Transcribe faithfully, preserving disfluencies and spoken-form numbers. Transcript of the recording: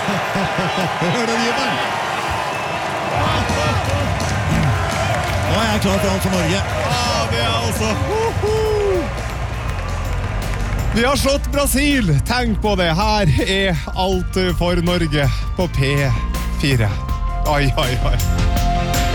Hør den jubelen! Nå er jeg klar for alt for Norge. Ja, det er altså... Vi har slått Brasil. Tenk på det. Her er alt for Norge på P fire. Oi, oi, oi.